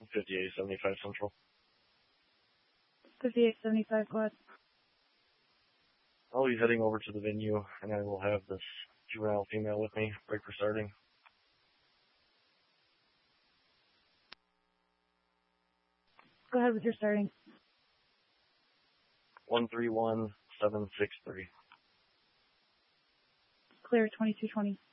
5875 Central. 5875, go ahead. I'll be heading over to the venue, and I will have this juvenile female with me, right for starting. Go ahead with your starting. 131763. Clear 2220.